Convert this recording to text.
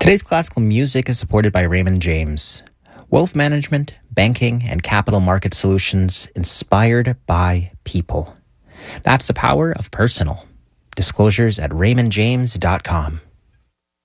Today's classical music is supported by Raymond James. Wealth management, banking, and capital market solutions inspired by people. That's the power of personal. Disclosures at raymondjames.com.